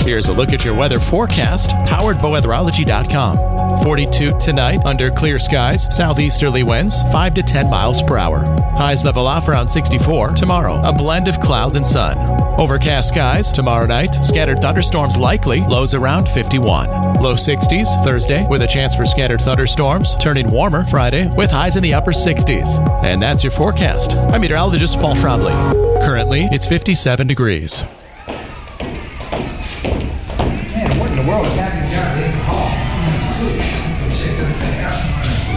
Here's a look at your weather forecast, powered by weatherology.com. 42 tonight under clear skies, southeasterly winds 5 to 10 miles per hour. Highs level off around 64. Tomorrow, a blend of clouds and sun. Overcast skies tomorrow night, scattered thunderstorms likely, lows around 51. Low 60s Thursday with a chance for scattered thunderstorms, turning warmer Friday with highs in the upper 60s. And that's your forecast. I'm meteorologist Paul Frobley. Currently, it's 57 degrees. Man, what in the world is happening down in the hall?